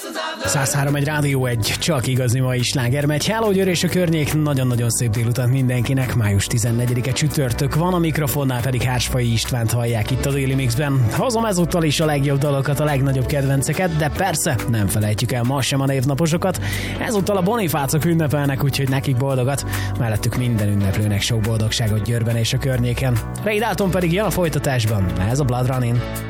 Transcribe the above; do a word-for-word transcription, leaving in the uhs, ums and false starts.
száz három egy Rádió egy, csak igazi mai sláger megy. Hello Győr és a környék, nagyon-nagyon szép délután mindenkinek. május tizennegyedike csütörtök van, a mikrofonnál pedig Hársfai Istvánt hallják itt a Daily Mixben. Hozom ezúttal is a legjobb dalokat, a legnagyobb kedvenceket, de persze nem felejtjük el ma sem a névnaposokat. Ezúttal a bonifácok ünnepelnek, úgyhogy nekik boldogat. Mellettük minden ünneplőnek sok boldogságot Győrben és a környéken. Ray Dalton pedig jön a folytatásban. Ez a Blood Running.